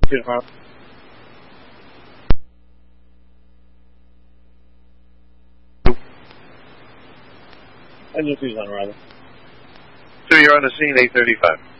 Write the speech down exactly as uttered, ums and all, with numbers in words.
Yes, ma'am. Engine two's on, rather. Two, you're on the scene, eight thirty-five.